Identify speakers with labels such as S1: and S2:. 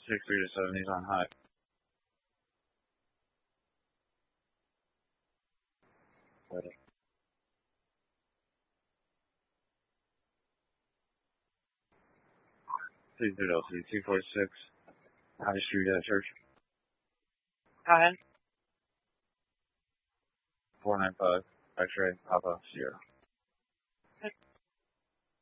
S1: 60 to 70s on high. Ready. 246 High Street at Church.
S2: Go ahead.
S1: 495 X-ray Papa Sierra.